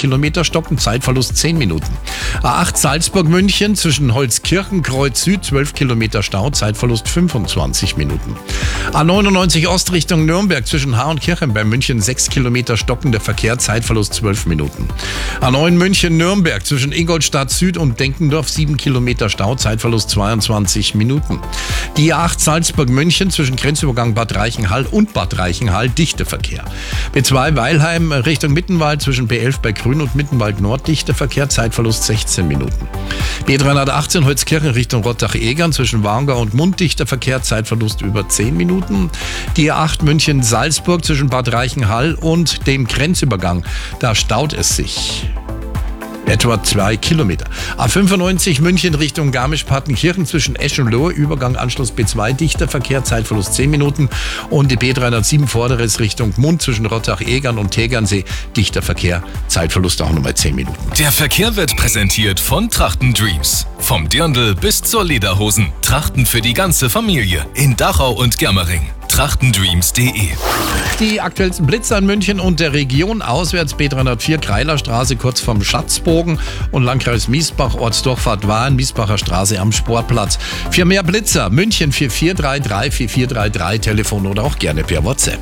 Kilometer stocken, Zeitverlust 10 Minuten. A8 Salzburg-München zwischen Holzkirchen-Kreuz Süd 12 Kilometer Stau, Zeitverlust 25 Minuten. A99 Ost Richtung Nürnberg zwischen Haar und Kirchen bei München 6 Kilometer stockender Verkehr, Zeitverlust 12 Minuten. A9 München-Nürnberg zwischen Ingolstadt Süd und Denkendorf 7 Kilometer Stau, Zeitverlust 22 Minuten. Die A8 Salzburg-München zwischen Grenzübergang Bad Reichenhall und Bad Reichenhall dichter Verkehr. B2 Weilheim Richtung Mittenwald zwischen B11 bei Grün und Mittenwald Nord dichter Verkehr, Zeitverlust 16 Minuten. B318 Holzkirchen Richtung Rottach-Egern zwischen Warngau und Mund dichter Verkehr, Zeitverlust über 10 Minuten. Die A8 München-Salzburg zwischen Bad Reichenhall und dem Grenzübergang, da staut es sich. Etwa 2 Kilometer. A95 München Richtung Garmisch-Partenkirchen zwischen Eschenlohe, Übergang Anschluss B2, dichter Verkehr, Zeitverlust 10 Minuten. Und die B307 Vorderes Richtung Gmund zwischen Rottach-Egern und Tegernsee, dichter Verkehr, Zeitverlust auch nochmal 10 Minuten. Der Verkehr wird präsentiert von Trachten Dreams. Vom Dirndl bis zur Lederhosen. Trachten für die ganze Familie. In Dachau und Germering. trachtendreams.de. Die aktuellsten Blitzer in München und der Region. Auswärts B304 Kreilerstraße kurz vorm Schatzbogen und Landkreis Miesbach, Ortsdurchfahrt Wahlen, Miesbacher Straße am Sportplatz. Für mehr Blitzer München 4433 4433, Telefon oder auch gerne per WhatsApp.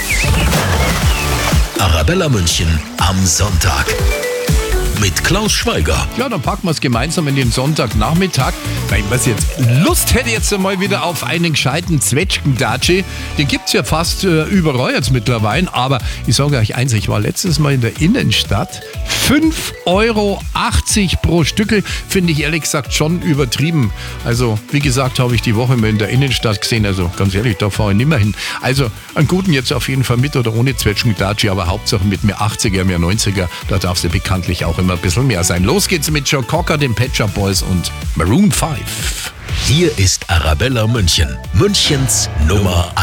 Arabella München am Sonntag. Mit Klaus Schweiger. Ja, dann packen wir es gemeinsam in den Sonntagnachmittag. Weil ich was jetzt Lust hätte jetzt mal wieder auf einen gescheiten Zwetschgendatschi. Den gibt's ja fast überall jetzt mittlerweile. Aber ich sage euch eins, ich war letztes Mal in der Innenstadt. 5,80 € pro Stückel, finde ich ehrlich gesagt schon übertrieben. Also, wie gesagt, habe ich die Woche mal in der Innenstadt gesehen. Also, ganz ehrlich, da fahre ich nicht mehr hin. Also, einen guten jetzt auf jeden Fall mit oder ohne Zwetschgendatschi, aber Hauptsache mit mehr 80er, mehr 90er. Da darf es ja bekanntlich auch immer ein bisschen mehr sein. Los geht's mit Joe Cocker, den Pet Shop Boys und Maroon 5. Hier ist Arabella München, Münchens Nummer 1.